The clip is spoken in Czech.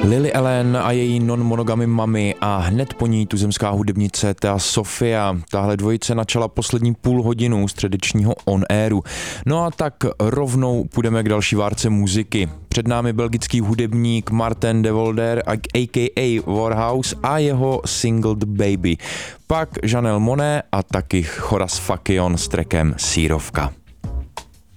Lily Allen a její non-monogamy mami a hned po ní tuzemská hudebnice Thea Sofia. Tahle dvojice načala poslední půl hodinu středečního on-airu. No a tak rovnou půjdeme k další várce muziky. Před námi belgický hudebník Martin de Volder a.k.a. Warhouse a jeho single The Baby. Pak Janelle Monáe a taky Horace Fakion s trackem Sírovka.